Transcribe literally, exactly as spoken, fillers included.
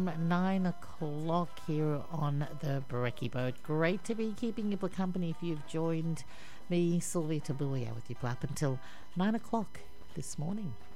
from nine o'clock here on the Brekkie Boat. Great to be keeping you company if you've joined me, Sylvia Tabuya, with you up until nine o'clock this morning.